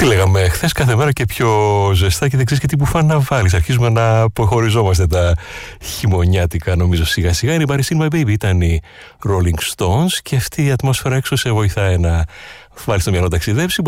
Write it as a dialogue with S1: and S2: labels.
S1: Τι λέγαμε χθες, κάθε μέρα και πιο ζεστά και δεν ξέρεις και τι μπουφάν να βάλεις. Αρχίζουμε να αποχωριζόμαστε τα χειμωνιάτικα, νομίζω, σιγά σιγά. Είναι η Paris in My Baby, ήταν οι Rolling Stones και αυτή η ατμόσφαιρα έξω σε βοηθάει να βάλεις το μυαλό να ταξιδέψει.